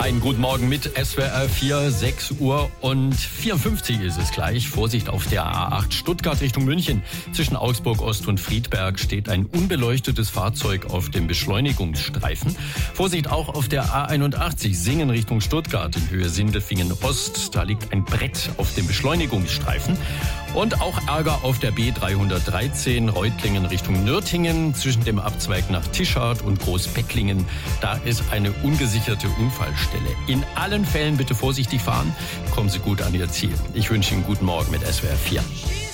Einen guten Morgen mit SWR 4, 6 Uhr und 54 ist es gleich. Vorsicht auf der A8 Stuttgart Richtung München. Zwischen Augsburg Ost und Friedberg steht ein unbeleuchtetes Fahrzeug auf dem Beschleunigungsstreifen. Vorsicht auch auf der A81 Singen Richtung Stuttgart in Höhe Sindelfingen Ost. Da liegt ein Brett auf dem Beschleunigungsstreifen. Und auch Ärger auf der B313 Reutlingen Richtung Nürtingen zwischen dem Abzweig nach Tischard und Großbecklingen. Da ist eine ungesicherte Unfallstelle. In allen Fällen bitte vorsichtig fahren. Kommen Sie gut an Ihr Ziel. Ich wünsche Ihnen guten Morgen mit SWR 4.